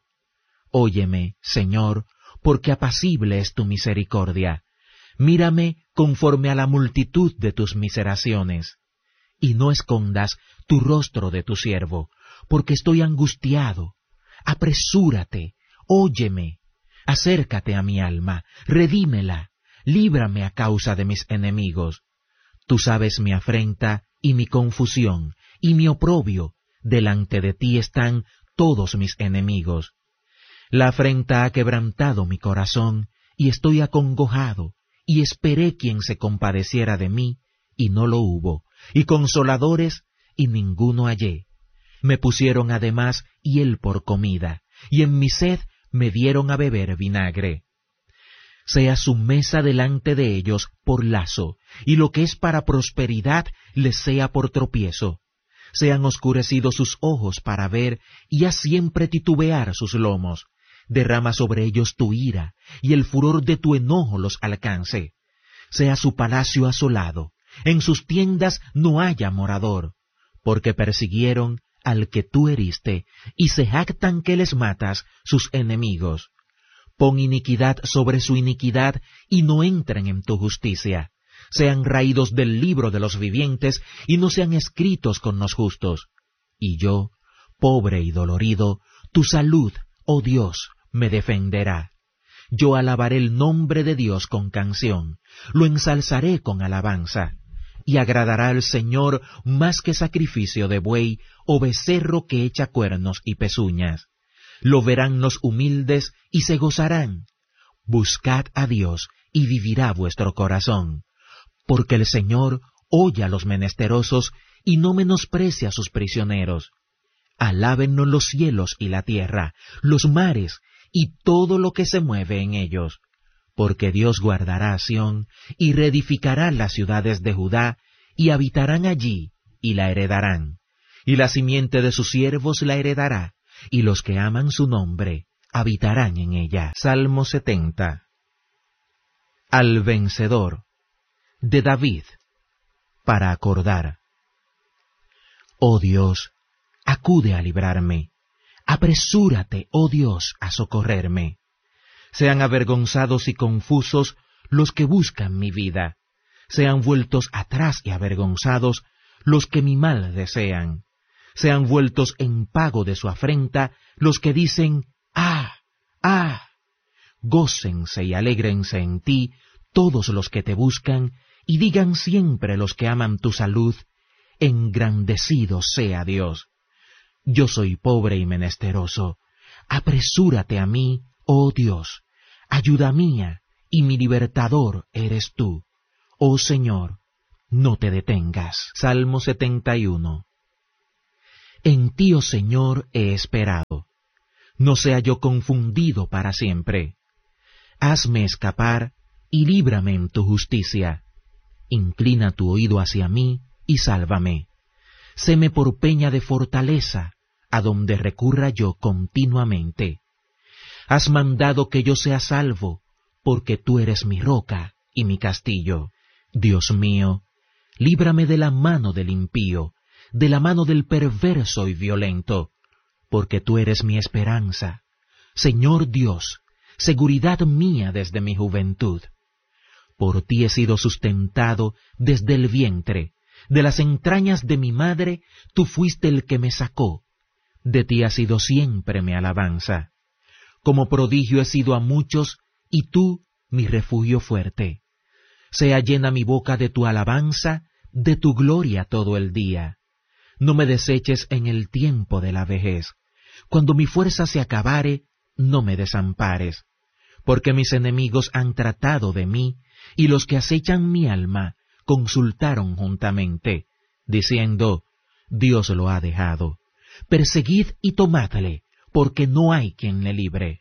Óyeme, Señor, porque apacible es tu misericordia. Mírame conforme a la multitud de tus miseraciones. Y no escondas tu rostro de tu siervo, porque estoy angustiado. Apresúrate, óyeme. Acércate a mi alma, redímela, líbrame a causa de mis enemigos. Tú sabes mi afrenta y mi confusión, y mi oprobio, delante de ti están todos mis enemigos. La afrenta ha quebrantado mi corazón, y estoy acongojado, y esperé quien se compadeciera de mí, y no lo hubo, y consoladores, y ninguno hallé. Me pusieron además hiel por comida, y en mi sed me dieron a beber vinagre. Sea su mesa delante de ellos por lazo, y lo que es para prosperidad les sea por tropiezo. Sean oscurecidos sus ojos para ver, y haz siempre titubear sus lomos. Derrama sobre ellos tu ira, y el furor de tu enojo los alcance. Sea su palacio asolado, en sus tiendas no haya morador, porque persiguieron al que tú heriste, y se jactan que les matas sus enemigos. Pon iniquidad sobre su iniquidad, y no entren en tu justicia. Sean raídos del libro de los vivientes, y no sean escritos con los justos. Y yo, pobre y dolorido, tu salud, oh Dios, me defenderá. Yo alabaré el nombre de Dios con canción, lo ensalzaré con alabanza. Y agradará al Señor más que sacrificio de buey o becerro que echa cuernos y pezuñas. Lo verán los humildes y se gozarán. Buscad a Dios y vivirá vuestro corazón, porque el Señor oye a los menesterosos y no menosprecia a sus prisioneros. Alábennos los cielos y la tierra, los mares y todo lo que se mueve en ellos. Porque Dios guardará a Sión y reedificará las ciudades de Judá, y habitarán allí, y la heredarán. Y la simiente de sus siervos la heredará, y los que aman su nombre habitarán en ella. Salmo setenta. Al vencedor, de David, para acordar. Oh Dios, acude a librarme. Apresúrate, oh Dios, a socorrerme. Sean avergonzados y confusos los que buscan mi vida. Sean vueltos atrás y avergonzados los que mi mal desean. Sean vueltos en pago de su afrenta los que dicen, ¡ah! ¡ah! Gócense y alégrense en ti todos los que te buscan, y digan siempre los que aman tu salud, engrandecido sea Dios. Yo soy pobre y menesteroso. Apresúrate a mí, oh Dios. Ayuda mía y mi libertador eres tú. Oh Señor, no te detengas. Salmo setenta y uno. En ti, oh Señor, he esperado. No sea yo confundido para siempre. Hazme escapar y líbrame en tu justicia. Inclina tu oído hacia mí y sálvame. Séme por peña de fortaleza, a donde recurra yo continuamente. Has mandado que yo sea salvo, porque tú eres mi roca y mi castillo. Dios mío, líbrame de la mano del impío, de la mano del perverso y violento, porque tú eres mi esperanza. Señor Dios, seguridad mía desde mi juventud. Por ti he sido sustentado desde el vientre, de las entrañas de mi madre tú fuiste el que me sacó. De ti ha sido siempre mi alabanza. Como prodigio he sido a muchos, y tú mi refugio fuerte. Sea llena mi boca de tu alabanza, de tu gloria todo el día. No me deseches en el tiempo de la vejez. Cuando mi fuerza se acabare, no me desampares. Porque mis enemigos han tratado de mí, y los que acechan mi alma consultaron juntamente, diciendo, Dios lo ha dejado. Perseguid y tomadle, porque no hay quien le libre.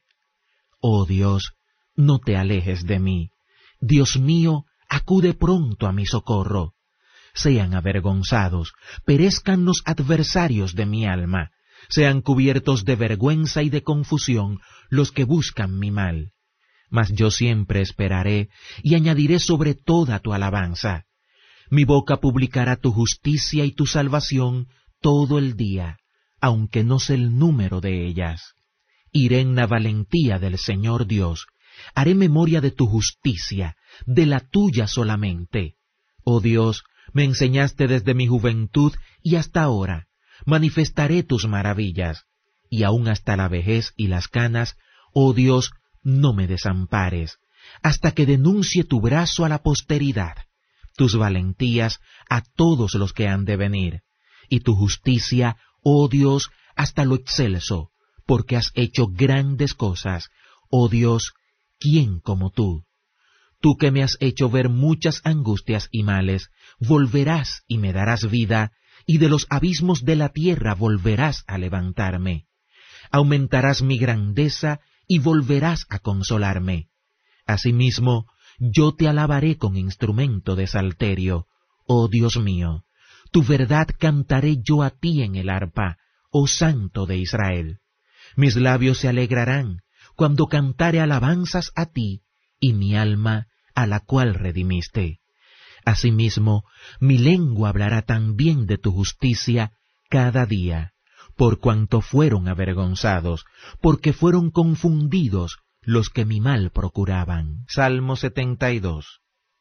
Oh Dios, no te alejes de mí. Dios mío, acude pronto a mi socorro. Sean avergonzados, perezcan los adversarios de mi alma, sean cubiertos de vergüenza y de confusión los que buscan mi mal. Mas yo siempre esperaré y añadiré sobre toda tu alabanza. Mi boca publicará tu justicia y tu salvación todo el día, aunque no sé el número de ellas. Iré en la valentía del Señor Dios, haré memoria de tu justicia, de la tuya solamente. Oh Dios, me enseñaste desde mi juventud y hasta ahora, manifestaré tus maravillas, y aun hasta la vejez y las canas, oh Dios, no me desampares, hasta que denuncie tu brazo a la posteridad, tus valentías a todos los que han de venir, y tu justicia, oh Dios, hasta lo excelso, porque has hecho grandes cosas, oh Dios, ¿quién como tú? Tú que me has hecho ver muchas angustias y males, volverás y me darás vida, y de los abismos de la tierra volverás a levantarme. Aumentarás mi grandeza y volverás a consolarme. Asimismo, yo te alabaré con instrumento de salterio, oh Dios mío. Tu verdad cantaré yo a ti en el arpa, oh Santo de Israel. Mis labios se alegrarán cuando cantare alabanzas a ti, y mi alma a la cual redimiste. Asimismo, mi lengua hablará también de tu justicia cada día, por cuanto fueron avergonzados, porque fueron confundidos los que mi mal procuraban. Salmo setenta y dos.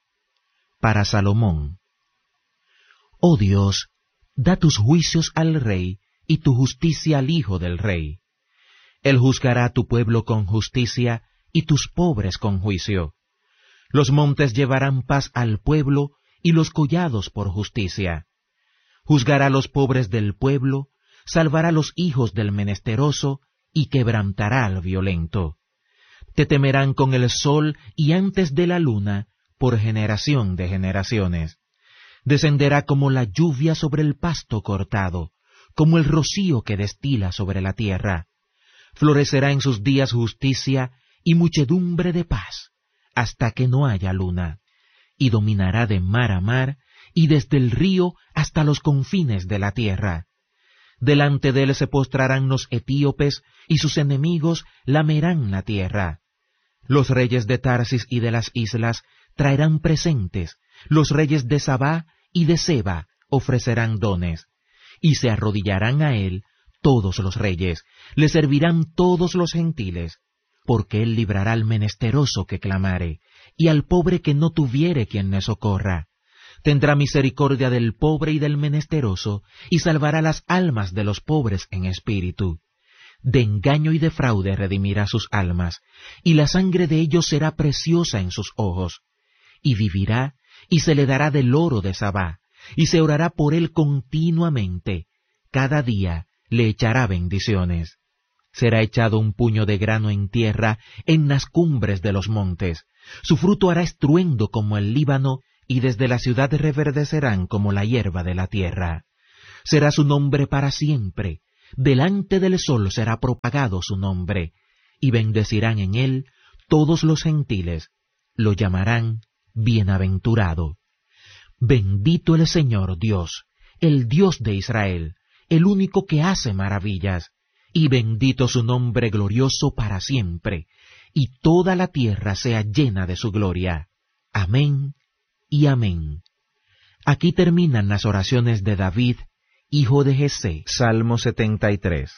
Para Salomón. Oh Dios, da tus juicios al rey, y tu justicia al hijo del rey. Él juzgará a tu pueblo con justicia, y tus pobres con juicio. Los montes llevarán paz al pueblo, y los collados por justicia. Juzgará a los pobres del pueblo, salvará a los hijos del menesteroso, y quebrantará al violento. Te temerán con el sol y antes de la luna, por generación de generaciones. Descenderá como la lluvia sobre el pasto cortado, como el rocío que destila sobre la tierra. Florecerá en sus días justicia y muchedumbre de paz, hasta que no haya luna, y dominará de mar a mar, y desde el río hasta los confines de la tierra. Delante de él se postrarán los etíopes, y sus enemigos lamerán la tierra. Los reyes de Tarsis y de las islas traerán presentes, los reyes de Sabá y de Seba ofrecerán dones, y se arrodillarán a él todos los reyes, le servirán todos los gentiles, porque él librará al menesteroso que clamare, y al pobre que no tuviere quien le socorra. Tendrá misericordia del pobre y del menesteroso, y salvará las almas de los pobres en espíritu. De engaño y de fraude redimirá sus almas, y la sangre de ellos será preciosa en sus ojos. Y vivirá, y se le dará del oro de Sabá, y se orará por él continuamente. Cada día le echará bendiciones. Será echado un puño de grano en tierra, en las cumbres de los montes. Su fruto hará estruendo como el Líbano, y desde la ciudad reverdecerán como la hierba de la tierra. será su nombre para siempre, delante del sol será propagado su nombre, y bendecirán en él todos los gentiles, lo llamarán bienaventurado. Bendito el Señor Dios, el Dios de Israel, el único que hace maravillas, y bendito su nombre glorioso para siempre, y toda la tierra sea llena de su gloria. Amén y amén. Aquí terminan las oraciones de David, hijo de Jesé. Salmo setenta y tres.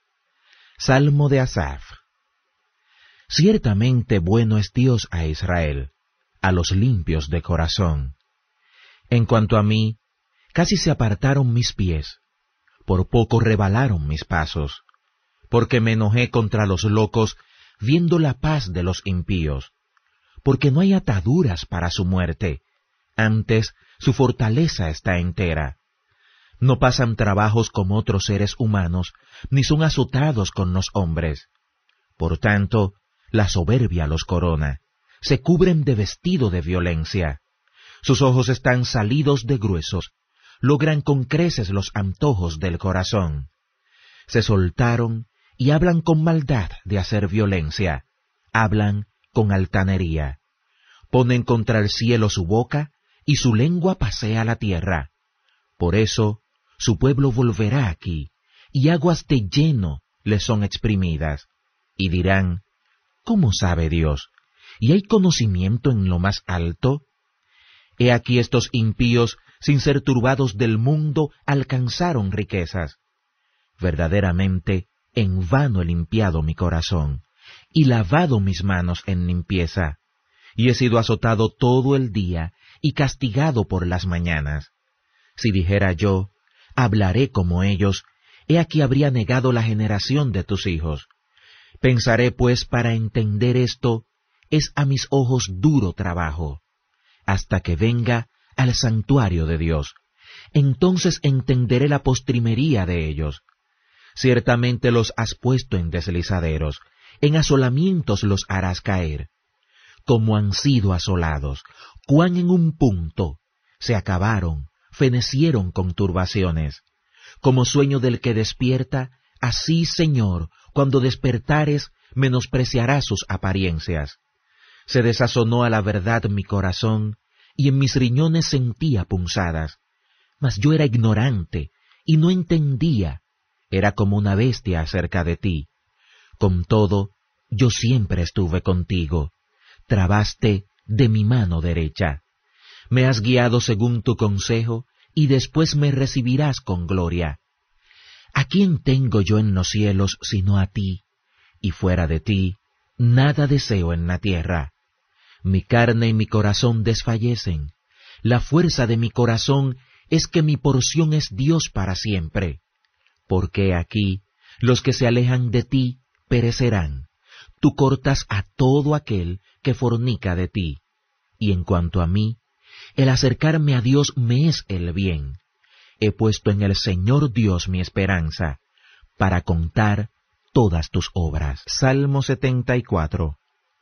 Salmo de Asaf. Ciertamente bueno es Dios a Israel, a los limpios de corazón. En cuanto a mí, casi se apartaron mis pies, por poco rebalaron mis pasos, porque me enojé contra los locos, viendo la paz de los impíos, porque no hay ataduras para su muerte, antes su fortaleza está entera. No pasan trabajos como otros seres humanos, ni son azotados con los hombres. Por tanto, la soberbia los corona, se cubren de vestido de violencia. Sus ojos están salidos de gruesos, logran con creces los antojos del corazón. Se soltaron y hablan con maldad de hacer violencia, hablan con altanería. Ponen contra el cielo su boca, y su lengua pasea la tierra. Por eso, su pueblo volverá aquí, y aguas de lleno le son exprimidas. Y dirán, ¿cómo sabe Dios? ¿Y hay conocimiento en lo más alto? He aquí estos impíos, sin ser turbados del mundo, alcanzaron riquezas. Verdaderamente, en vano he limpiado mi corazón, y lavado mis manos en limpieza, y he sido azotado todo el día, y castigado por las mañanas. Si dijera yo, hablaré como ellos, he aquí habría negado la generación de tus hijos. Pensaré pues para entender esto, es a mis ojos duro trabajo, hasta que venga al santuario de Dios. Entonces entenderé la postrimería de ellos. Ciertamente los has puesto en deslizaderos, en asolamientos los harás caer. Como han sido asolados, cuán en un punto se acabaron, fenecieron con turbaciones. Como sueño del que despierta, así, Señor, cuando despertares, menospreciarás sus apariencias. Se desazonó a la verdad mi corazón, y en mis riñones sentía punzadas. Mas yo era ignorante, y no entendía, era como una bestia acerca de ti. Con todo, yo siempre estuve contigo. Trabaste de mi mano derecha. Me has guiado según tu consejo, y después me recibirás con gloria. ¿A quién tengo yo en los cielos sino a ti? Y fuera de ti, nada deseo en la tierra. Mi carne y mi corazón desfallecen. La fuerza de mi corazón es que mi porción es Dios para siempre. Porque aquí, los que se alejan de ti perecerán. Tú cortas a todo aquel que fornica de ti. Y en cuanto a mí, el acercarme a Dios me es el bien. He puesto en el Señor Dios mi esperanza, para contar todas tus obras. Salmo setenta y cuatro.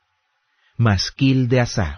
Masquil de Asaf.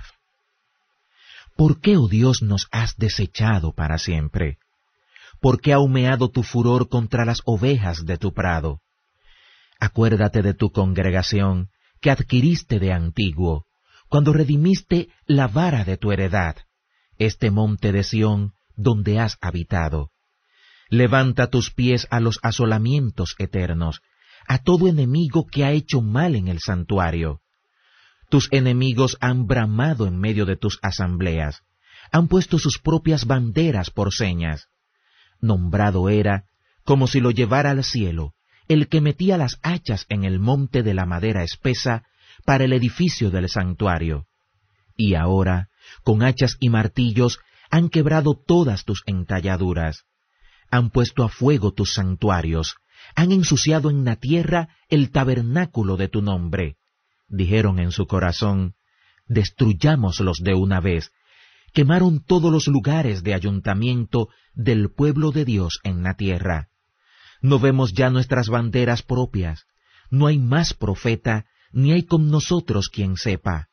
¿Por qué, oh Dios, nos has desechado para siempre? ¿Por qué ha humeado tu furor contra las ovejas de tu prado? Acuérdate de tu congregación, que adquiriste de antiguo, cuando redimiste la vara de tu heredad, este monte de Sión, donde has habitado. Levanta tus pies a los asolamientos eternos, a todo enemigo que ha hecho mal en el santuario. Tus enemigos han bramado en medio de tus asambleas, han puesto sus propias banderas por señas. Nombrado era, como si lo llevara al cielo, el que metía las hachas en el monte de la madera espesa para el edificio del santuario. Y ahora, con hachas y martillos, han quebrado todas tus entalladuras. Han puesto a fuego tus santuarios, han ensuciado en la tierra el tabernáculo de tu nombre. Dijeron en su corazón, destruyámoslos de una vez. Quemaron todos los lugares de ayuntamiento del pueblo de Dios en la tierra. No vemos ya nuestras banderas propias, no hay más profeta, ni hay con nosotros quien sepa.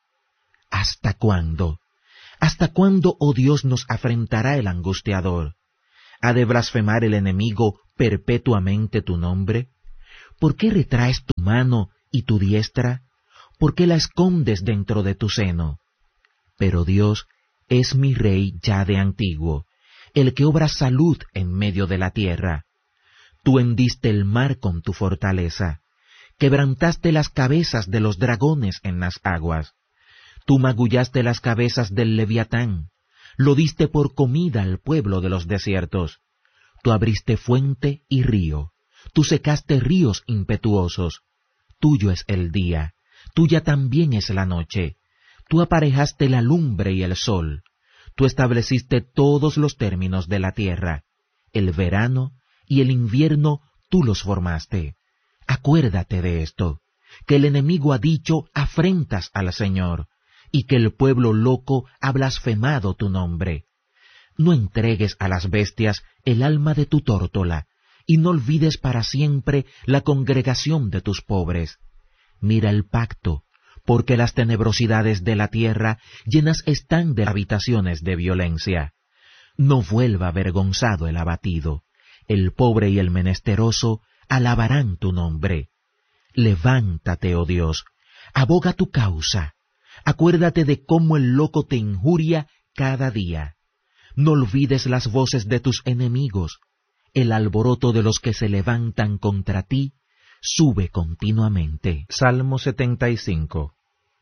¿Hasta cuándo? ¿Hasta cuándo, oh Dios, nos afrentará el angustiador? ¿Ha de blasfemar el enemigo perpetuamente tu nombre? ¿Por qué retraes tu mano y tu diestra? ¿Por qué la escondes dentro de tu seno? Pero Dios es mi Rey ya de antiguo, el que obra salud en medio de la tierra. Tú hendiste el mar con tu fortaleza, quebrantaste las cabezas de los dragones en las aguas. Tú magullaste las cabezas del leviatán, lo diste por comida al pueblo de los desiertos. Tú abriste fuente y río, tú secaste ríos impetuosos. Tuyo es el día, tuya también es la noche. Tú aparejaste la lumbre y el sol. Tú estableciste todos los términos de la tierra. El verano y el invierno tú los formaste. Acuérdate de esto, que el enemigo ha dicho afrentas al Señor, y que el pueblo loco ha blasfemado tu nombre. No entregues a las bestias el alma de tu tórtola, y no olvides para siempre la congregación de tus pobres. Mira el pacto, porque las tenebrosidades de la tierra llenas están de habitaciones de violencia. No vuelva avergonzado el abatido, el pobre y el menesteroso alabarán tu nombre. Levántate, oh Dios, aboga tu causa. Acuérdate de cómo el loco te injuria cada día. No olvides las voces de tus enemigos. El alboroto de los que se levantan contra ti sube continuamente. Salmo setenta y cinco.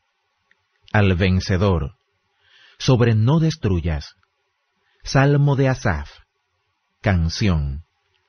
Al vencedor. Sobre no destruyas. Salmo de Asaf. Canción.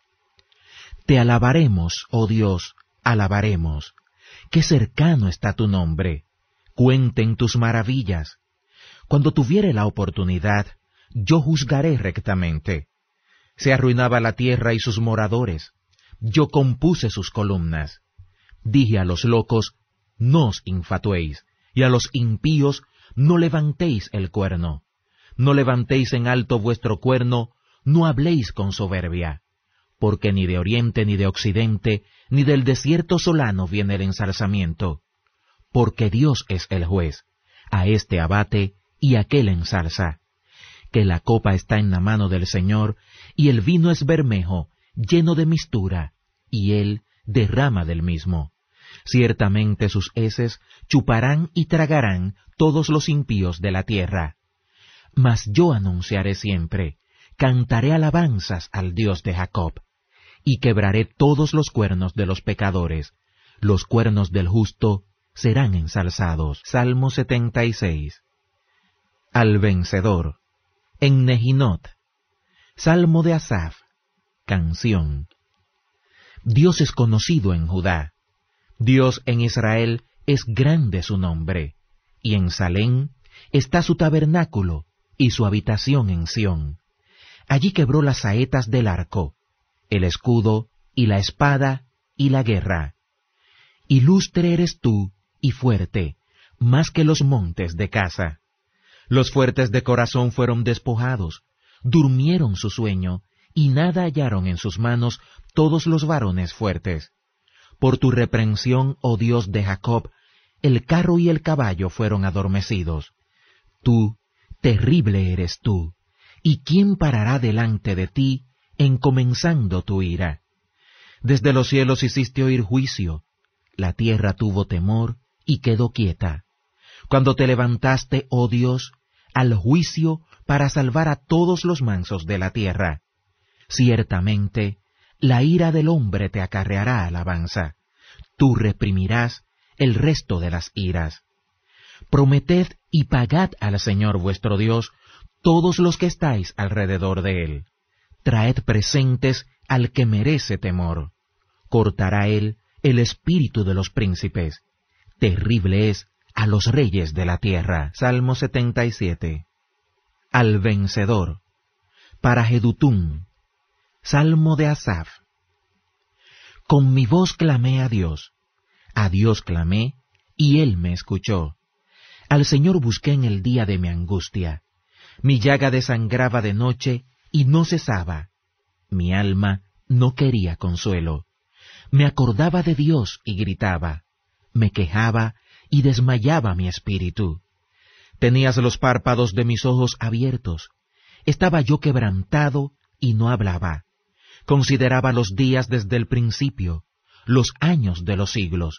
Te alabaremos, oh Dios, alabaremos. Qué cercano está tu nombre. Cuenten tus maravillas. Cuando tuviere la oportunidad, yo juzgaré rectamente. Se arruinaba la tierra y sus moradores. Yo compuse sus columnas. Dije a los locos, no os infatuéis, y a los impíos, no levantéis el cuerno. No levantéis en alto vuestro cuerno, no habléis con soberbia. Porque ni de oriente ni de occidente, ni del desierto solano viene el ensalzamiento. Porque Dios es el juez, a éste abate y aquel ensalza. Que la copa está en la mano del Señor, y el vino es bermejo, lleno de mistura, y él derrama del mismo. Ciertamente sus heces chuparán y tragarán todos los impíos de la tierra. Mas yo anunciaré siempre, cantaré alabanzas al Dios de Jacob, y quebraré todos los cuernos de los pecadores, los cuernos del justo serán ensalzados. Salmo setenta y seis. Al vencedor. En Nehinot. Salmo de Asaf. Canción. Dios es conocido en Judá. Dios en Israel es grande su nombre. Y en Salem está su tabernáculo y su habitación en Sión. Allí quebró las saetas del arco, el escudo y la espada y la guerra. Ilustre eres tú y fuerte, más que los montes de Casa. Los fuertes de corazón fueron despojados, durmieron su sueño, y nada hallaron en sus manos todos los varones fuertes. Por tu reprensión, oh Dios de Jacob, el carro y el caballo fueron adormecidos. Tú, terrible eres tú, ¿y quién parará delante de ti, encomenzando tu ira? Desde los cielos hiciste oír juicio, la tierra tuvo temor y quedó quieta. Cuando te levantaste, oh Dios, al juicio para salvar a todos los mansos de la tierra. Ciertamente, la ira del hombre te acarreará alabanza. Tú reprimirás el resto de las iras. Prometed y pagad al Señor vuestro Dios todos los que estáis alrededor de él. Traed presentes al que merece temor. Cortará él el espíritu de los príncipes. Terrible es a los reyes de la tierra. Salmo setenta y siete. Al vencedor. Para Jedutún. Salmo de Asaf. Con mi voz clamé a Dios. A Dios clamé, y él me escuchó. Al Señor busqué en el día de mi angustia. Mi llaga desangraba de noche, y no cesaba. Mi alma no quería consuelo. Me acordaba de Dios y gritaba. Me quejaba y desmayaba mi espíritu. Tenías los párpados de mis ojos abiertos. Estaba yo quebrantado y no hablaba. Consideraba los días desde el principio, los años de los siglos.